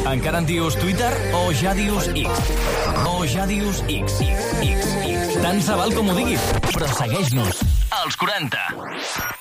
Encara en dius Twitter o ja dius X? O ja dius X. Tant se val com ho diguis, però segueix-nos. Als 40.